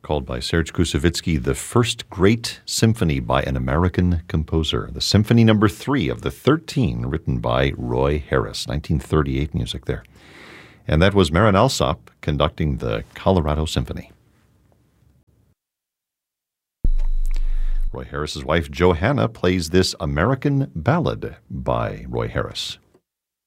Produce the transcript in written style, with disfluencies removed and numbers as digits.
called by Serge Koussevitzky the first great symphony by an American composer. The Symphony No. 3 of the 13 written by Roy Harris, 1938 music there. And that was Marin Alsop conducting the Colorado Symphony. Roy Harris's wife, Johanna, plays this American ballad by Roy Harris.